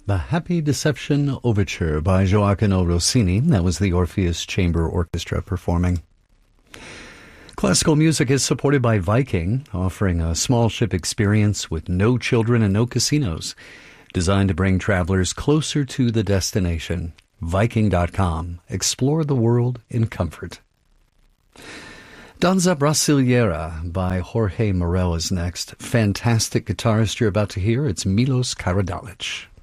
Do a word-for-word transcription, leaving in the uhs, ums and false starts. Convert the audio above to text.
The Happy Deception Overture by Gioacchino Rossini. That was the Orpheus Chamber Orchestra performing. Classical music is supported by Viking, offering a small ship experience with no children and no casinos, designed to bring travelers closer to the destination. Viking dot com. Explore the world in comfort. Danza Brasileira by Jorge Morel is next. Fantastic guitarist you're about to hear. It's Milos Karađalić.